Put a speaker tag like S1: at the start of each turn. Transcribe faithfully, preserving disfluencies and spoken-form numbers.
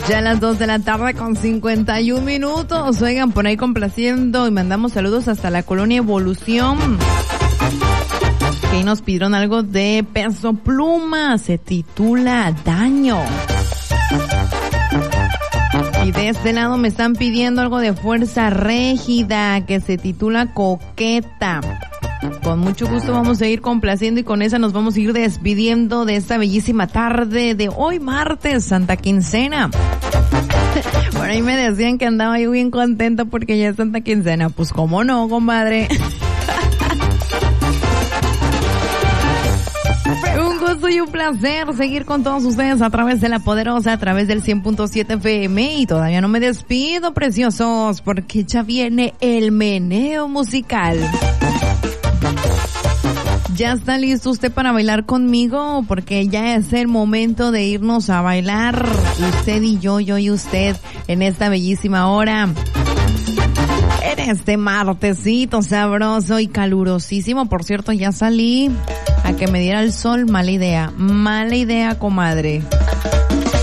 S1: Ya a las dos de la tarde con cincuenta y un minutos. Oigan, por ahí complaciendo y mandamos saludos hasta la colonia Evolución. Que ahí nos pidieron algo de Peso Pluma. Se titula Daño. Y de este lado me están pidiendo algo de Fuerza Régida, que se titula Coqueta. Con mucho gusto vamos a ir complaciendo y con esa nos vamos a ir despidiendo de esta bellísima tarde de hoy martes, Santa Quincena. Por ahí me decían que andaba yo bien contenta porque ya es Santa Quincena. Pues cómo no, compadre. Un gusto y un placer seguir con todos ustedes a través de La Poderosa, a través del cien punto siete F M. Y todavía no me despido, preciosos, porque ya viene el meneo musical. ¿Ya está listo usted para bailar conmigo? Porque ya es el momento de irnos a bailar. Usted y yo, yo y usted, en esta bellísima hora. En este martesito sabroso y calurosísimo. Por cierto, ya salí a que me diera el sol. Mala idea, mala idea, comadre.